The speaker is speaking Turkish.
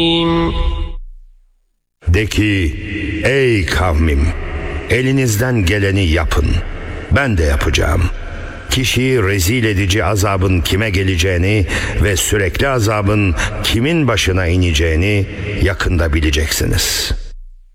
De ki, ey kavmim, elinizden geleni yapın, ben de yapacağım. Kişiyi rezil edici azabın kime geleceğini ve sürekli azabın kimin başına ineceğini yakında bileceksiniz.